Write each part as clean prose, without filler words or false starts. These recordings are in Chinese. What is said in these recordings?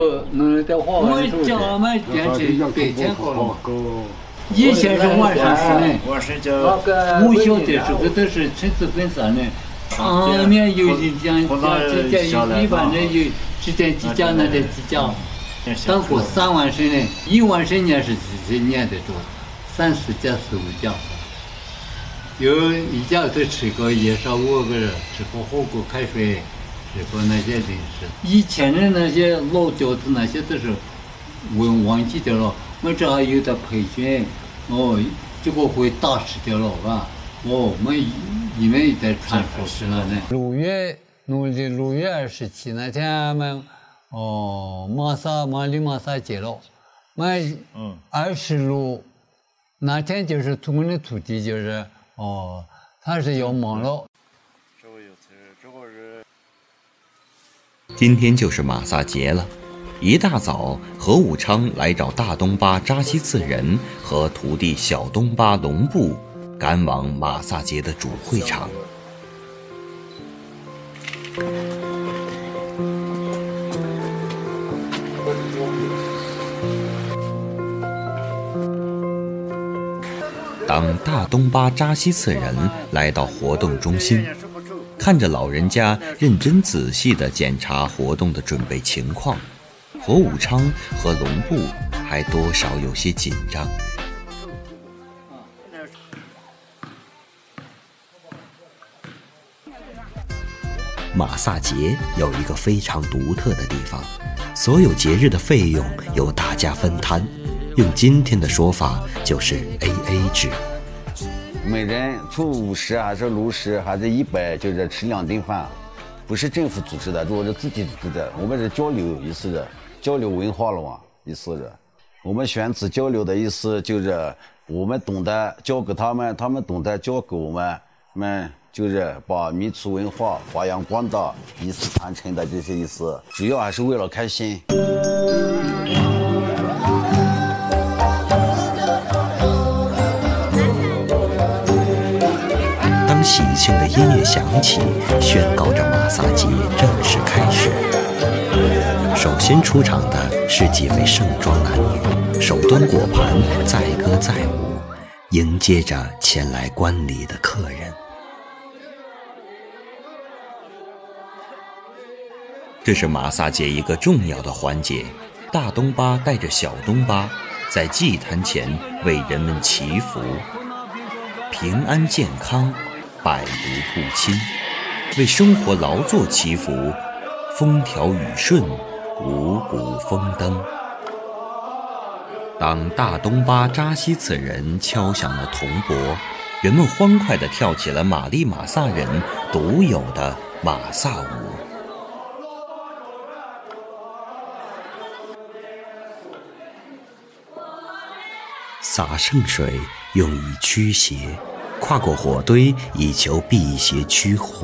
我家嘛电池白天好了嘛。以前是晚上是呢，午休的时候都是橙子分散的。上面有人讲一般的有之前几家那的几家，到过3万升呢，1万升年是念得着，3、4家、4、5家。有一家都吃过夜烧5个人，吃过火锅开水，吃过那些零食。以前的那些老饺子那些都是忘记掉了，我这还有的培训，结果会打死掉了吧？我们也在传说是了呢。农历6月27那天们马里马萨节了，26那天就是我们的土地就是他是要忙了。 今天就是马萨节了。一大早，何武昌来找大东巴扎西次仁和徒弟小东巴龙布，赶往马萨节的主会场。当大东巴扎西次仁来到活动中心，看着老人家认真仔细地检查活动的准备情况，何武昌和龙布还多少有些紧张。马萨节有一个非常独特的地方，所有节日的费用由大家分摊，用今天的说法就是 AA 制。 每人出50还是60还是100，就是吃2顿饭，不是政府组织的，我是自己组织的。我们是交流意思的，交流文化了嘛，意思是。我们选址交流的意思就是我们懂得教给他们，他们懂得教给我们就是把民族文化发扬光大，以此传承的这些意思，主要还是为了开心。 当喜庆的音乐响起，宣告着马萨节正式开始。首先出场的是几位盛装男女，手端果盘，载歌载舞，迎接着前来观礼的客人。这是马萨节一个重要的环节，大东巴带着小东巴在祭坛前为人们祈福，平安健康，百毒不侵，为生活劳作祈福，风调雨顺，五谷丰登。当大东巴扎西次仁敲响了铜钵，人们欢快地跳起了玛丽马萨人独有的马萨舞。洒圣水用以驱邪，跨过火堆以求辟邪驱祸。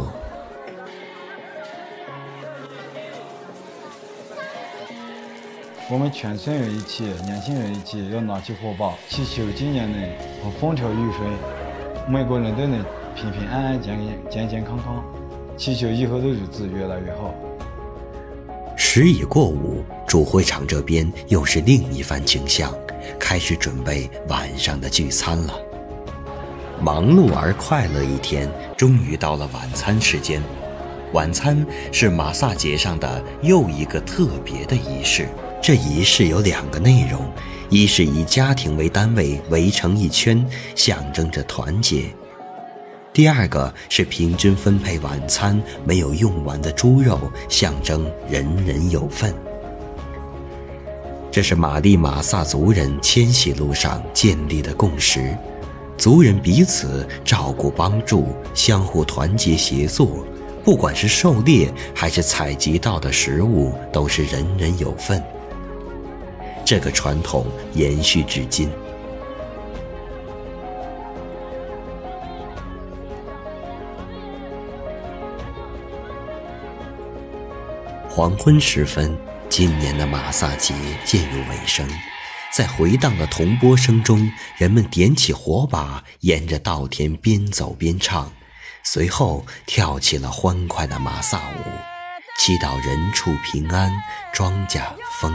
我们全村人一起，年轻人一起，要拿起火把，祈求今年能风调雨顺，每个人都能平平安安、健健康康，祈求以后的日子越来越好。 时已过午，主会场这边又是另一番景象，开始准备晚上的聚餐了。忙碌而快乐一天，终于到了晚餐时间。晚餐是马萨节上的又一个特别的仪式。这仪式有2个内容，一是以家庭为单位围成一圈，象征着团结；第2个是平均分配晚餐没有用完的猪肉，象征人人有份。这是玛丽马萨族人迁徙路上建立的共识，族人彼此照顾帮助，相互团结协作，不管是狩猎还是采集到的食物，都是人人有份。这个传统延续至今。黄昏时分，今年的马萨节渐入尾声，在回荡的铜钵声中，人们点起火把，沿着稻田边走边唱，随后跳起了欢快的马萨舞，祈祷人畜平安，庄稼丰